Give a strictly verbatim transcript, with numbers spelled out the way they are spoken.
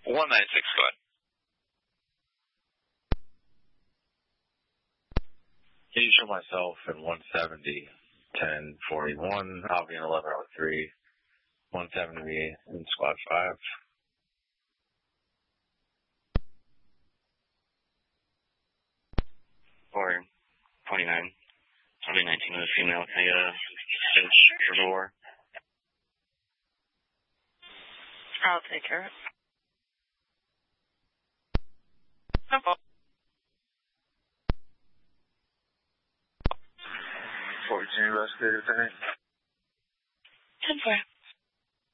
one nine six, go ahead. Can you show myself in one seventy, ten forty-one, I'll be in eleven oh three, one seventy in squad five. Or twenty-nine, twenty nineteen with a female, can I get a cinch for the war? I'll take care of it. fourteen investigator tonight. ten four.